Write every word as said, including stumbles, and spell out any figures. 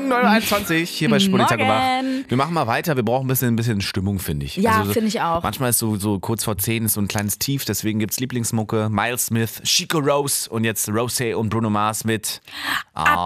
Morgen, neun Uhr einundzwanzig, hier bei Spulenzack gemacht. Morgen. Wir machen mal weiter, wir brauchen ein bisschen, ein bisschen Stimmung, finde ich. Ja, so, finde ich auch. Manchmal ist so, so kurz vor zehn ist so ein kleines Tief, deswegen gibt's Lieblingsmucke, Miles Smith, Chico Rose und jetzt Rosé und Bruno Mars mit Up